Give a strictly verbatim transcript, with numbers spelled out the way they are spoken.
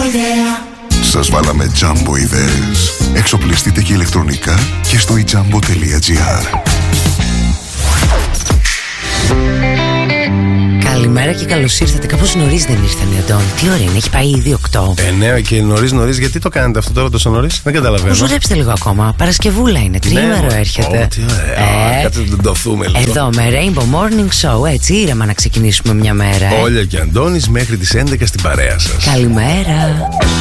Σας βάλαμε Jumbo ιδέες. Εξοπλιστείτε και ηλεκτρονικά και στο e jumbo τελεία gr. Καλημέρα και καλώς ήρθατε. Κάπως νωρίς δεν ήρθαν οι Αντώνη. Τι ώρα είναι, έχει πάει ήδη οκτώ. Ε, ναι, και νωρίς νωρίς, γιατί το κάνετε αυτό τώρα τόσο νωρίς, δεν καταλαβαίνω. Ζουρέψτε λίγο ακόμα. Παρασκευούλα είναι, τριήμερο ναι, έρχεται. Ω, τι ωραία. Ε, Κάτσε να το δοθούμε λίγο. Εδώ με Rainbow Morning Show, έτσι ήρεμα να ξεκινήσουμε μια μέρα. Ε. Όλια και Αντώνης μέχρι τις έντεκα στην παρέα σας. Καλημέρα.